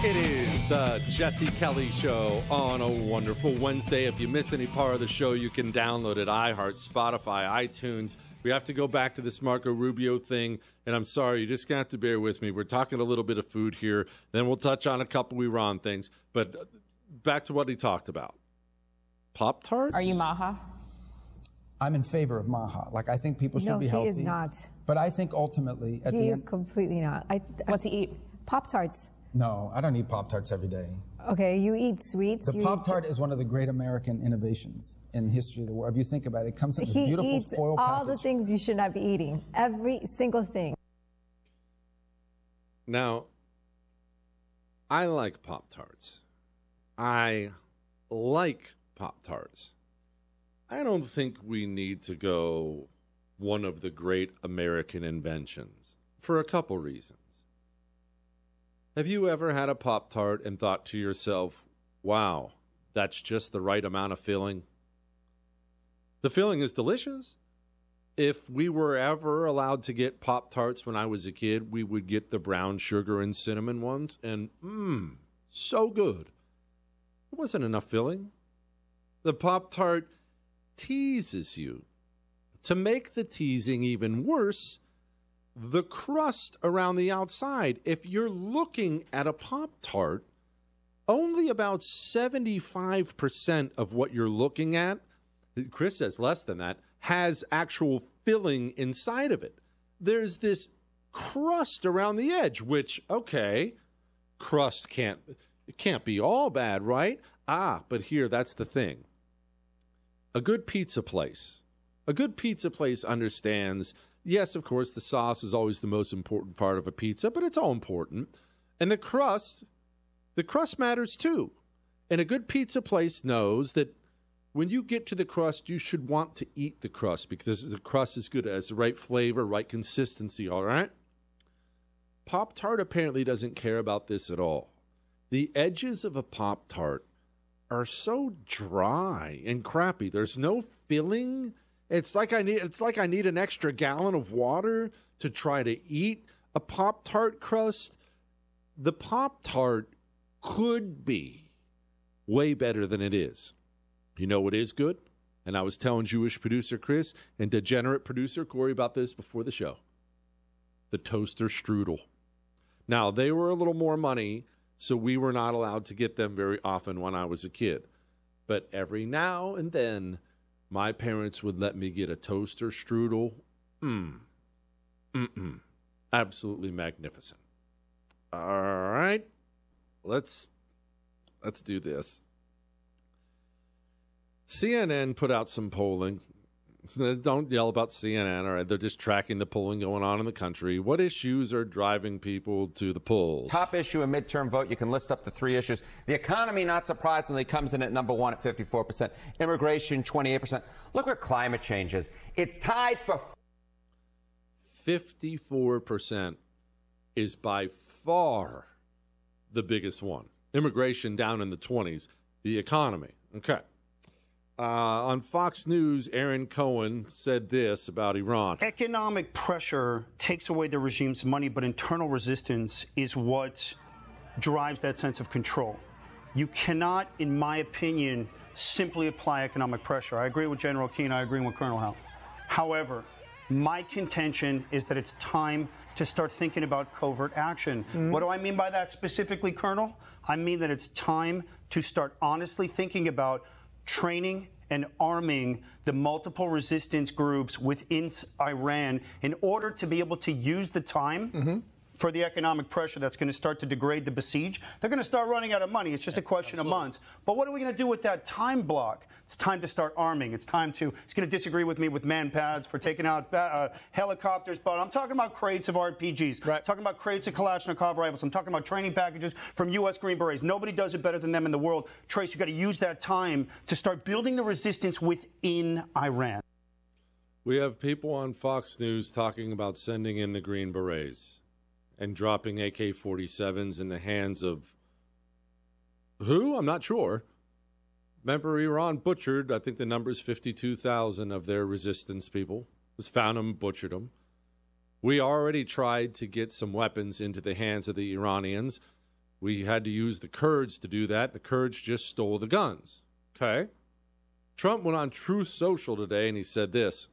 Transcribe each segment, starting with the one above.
It is the Jesse Kelly Show on a wonderful Wednesday. If you miss any part of the show, you can download it. iHeart, Spotify, iTunes. We have to go back to this Marco Rubio thing, and I'm sorry, you just got to bear with me. We're talking a little bit of food here. Then we'll touch on a couple Iran things. But back to what he talked about. Pop-Tarts? Are you Maha? I'm in favor of Maha. Like, I think people should be healthy. No, he is not. But I think ultimately, at the He end... is completely not. What's he eat? Pop-Tarts. No, I don't eat Pop-Tarts every day. Okay, you eat sweets. The Pop-Tart is one of the great American innovations in the history of the world. If you think about it, it comes in this beautiful foil package. All the things you should not be eating. Every single thing. Now, I like Pop-Tarts. I like Pop-Tarts. I don't think we need to go one of the great American inventions for a couple reasons. Have you ever had a Pop-Tart and thought to yourself, wow, that's just the right amount of filling? The filling is delicious. If we were ever allowed to get Pop-Tarts when I was a kid, we would get the brown sugar and cinnamon ones, and so good. There wasn't enough filling. The Pop-Tart teases you. To make the teasing even worse, the crust around the outside, if you're looking at a Pop-Tart, only about 75% of what you're looking at, Chris says less than that, has actual filling inside of it. There's this crust around the edge, which, okay, crust can't be all bad, right? But here, that's the thing. A good pizza place understands, yes, of course, the sauce is always the most important part of a pizza, but it's all important. And the crust matters too. And a good pizza place knows that when you get to the crust, you should want to eat the crust because the crust is good, it has the right flavor, right consistency, all right? Pop-Tart apparently doesn't care about this at all. The edges of a Pop-Tart are so dry and crappy. There's no filling. It's like I need an extra gallon of water to try to eat a Pop-Tart crust. The Pop-Tart could be way better than it is. You know what is good? And I was telling Jewish producer Chris and degenerate producer Corey about this before the show. The toaster strudel. Now, they were a little more money, so we were not allowed to get them very often when I was a kid. But every now and then, my parents would let me get a toaster strudel. Absolutely magnificent. All right. Let's do this. CNN put out some polling. Don't yell about CNN, all right? They're just tracking the polling going on in the country. What issues are driving people to the polls? Top issue, a midterm vote. You can list up the three issues. The economy, not surprisingly, comes in at number one at 54%. Immigration, 28%. Look where climate change is. It's tied for 54% is by far the biggest one. Immigration down in the 20s. The economy. Okay. On Fox News, Aaron Cohen said this about Iran. Economic pressure takes away the regime's money, but internal resistance is what drives that sense of control. You cannot, in my opinion, simply apply economic pressure. I agree with General Keane. I agree with Colonel Howell. However, my contention is that it's time to start thinking about covert action. What do I mean by that specifically, Colonel? I mean that it's time to start honestly thinking about training and arming the multiple resistance groups within Iran in order to be able to use the time for the economic pressure that's going to start to degrade the besieged. They're going to start running out of money. It's just a question of months. But what are we going to do with that time block? It's time to start arming. It's time to, he's going to disagree with me with man-pads for taking out helicopters, but I'm talking about crates of RPGs. Right. I'm talking about crates of Kalashnikov rifles. I'm talking about training packages from U.S. Green Berets. Nobody does it better than them in the world. Trace, you've got to use that time to start building the resistance within Iran. We have people on Fox News talking about sending in the Green Berets and dropping AK-47s in the hands of who? I'm not sure. Remember, Iran butchered, I think the number is 52,000 of their resistance people. Just found them, butchered them. We already tried to get some weapons into the hands of the Iranians. We had to use the Kurds to do that. The Kurds just stole the guns. Okay. Trump went on Truth Social today and he said this: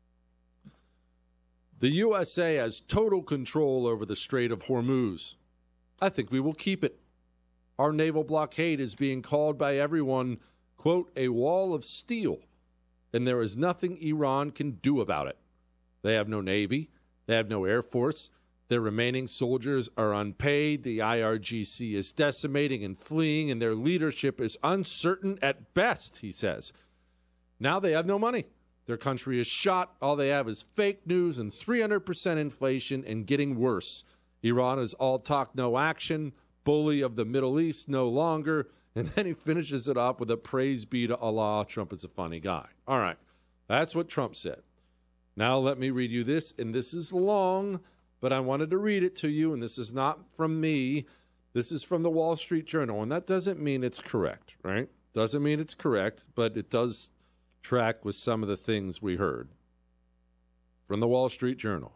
the USA has total control over the Strait of Hormuz. I think we will keep it. Our naval blockade is being called by everyone, quote, a wall of steel, and there is nothing Iran can do about it. They have no navy. They have no air force. Their remaining soldiers are unpaid. The IRGC is decimating and fleeing, and their leadership is uncertain at best, he says. Now they have no money. Their country is shot. All they have is fake news and 300% inflation and getting worse. Iran is all talk, no action. Bully of the Middle East no longer. And then he finishes it off with a praise be to Allah. Trump is a funny guy. All right. That's what Trump said. Now let me read you this. And this is long, but I wanted to read it to you. And this is not from me. This is from the Wall Street Journal. And that doesn't mean it's correct, right? Doesn't mean it's correct, but it does track with some of the things we heard from the Wall Street Journal.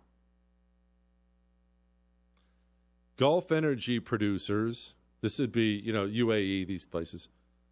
Gulf energy producers, this would be, UAE, these places.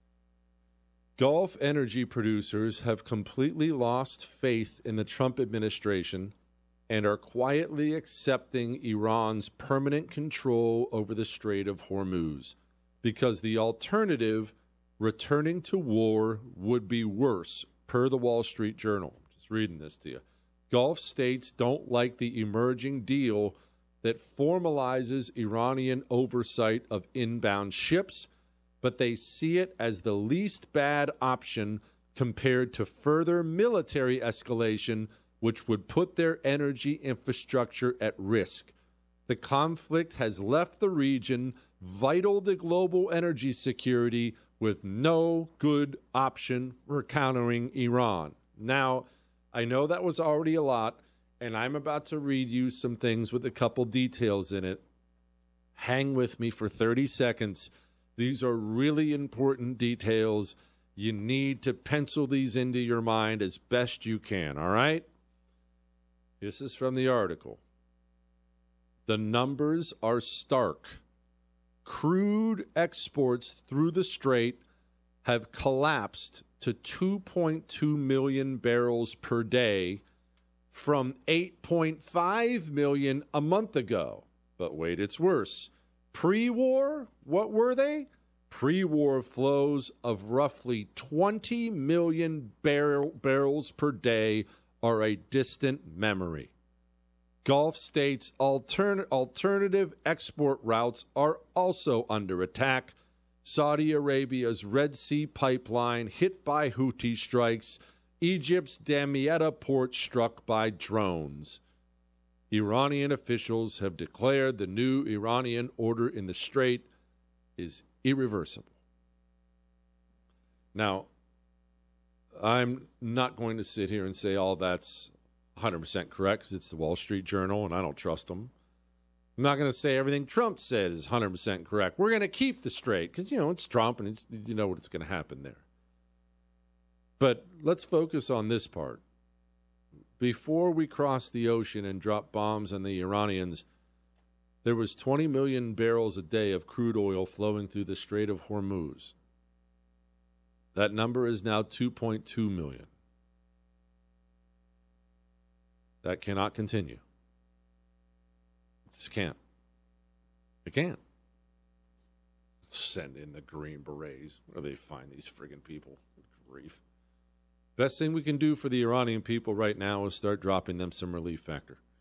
Gulf energy producers have completely lost faith in the Trump administration and are quietly accepting Iran's permanent control over the Strait of Hormuz because the alternative, returning to war, would be worse, per the Wall Street Journal. Just reading this to you. Gulf states don't like the emerging deal that formalizes Iranian oversight of inbound ships, but they see it as the least bad option compared to further military escalation, which would put their energy infrastructure at risk. The conflict has left the region vital to global energy security with no good option for countering Iran. Now, I know that was already a lot, and I'm about to read you some things with a couple details in it. Hang with me for 30 seconds. These are really important details. You need to pencil these into your mind as best you can, all right? This is from the article. The numbers are stark. Crude exports through the strait have collapsed to 2.2 million barrels per day from 8.5 million a month ago. But wait, it's worse. Pre-war, what were they? Pre-war flows of roughly 20 million barrels per day are a distant memory. Gulf states' alternative export routes are also under attack. Saudi Arabia's Red Sea pipeline hit by Houthi strikes. Egypt's Damietta port struck by drones. Iranian officials have declared the new Iranian order in the Strait is irreversible. Now, I'm not going to sit here and say all that's 100% correct because it's the Wall Street Journal and I don't trust them. I'm not going to say everything Trump said is 100% correct. We're going to keep the Strait because, it's Trump and you know what's going to happen there. But let's focus on this part. Before we crossed the ocean and dropped bombs on the Iranians, there was 20 million barrels a day of crude oil flowing through the Strait of Hormuz. That number is now 2.2 million. That cannot continue. It just can't. It can't. Send in the Green Berets. Where do they find these friggin' people? Good grief. Best thing we can do for the Iranian people right now is start dropping them some relief factor.